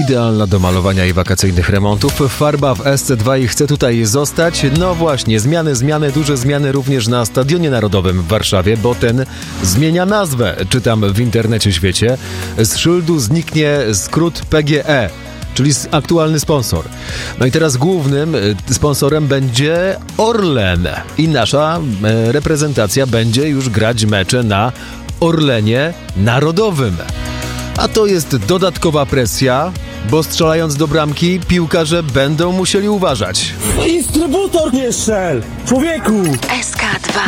Idealna do malowania i wakacyjnych remontów. Farba w SC2 i chce tutaj zostać. No właśnie, zmiany, duże zmiany również na Stadionie Narodowym w Warszawie, bo ten zmienia nazwę, czytam w internecie świecie. Z szyldu zniknie skrót PGE, czyli aktualny sponsor. No i teraz głównym sponsorem będzie Orlen i nasza reprezentacja będzie już grać mecze na Orlenie Narodowym. A to jest dodatkowa presja, bo strzelając do bramki piłkarze będą musieli uważać. Instrybutor nie strzel! Człowieku! SK2